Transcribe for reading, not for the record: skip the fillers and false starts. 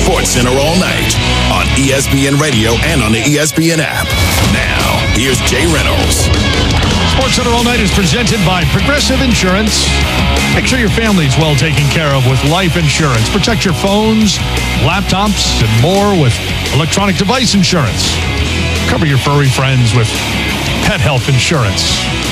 SportsCenter all night on ESPN Radio and on the ESPN app. Now, here's Jay Reynolds. SportsCenter All Night is presented by Progressive Insurance. Make sure your family is well taken care of with life insurance. Protect your phones, laptops, and more with electronic device insurance. Cover your furry friends with pet health insurance.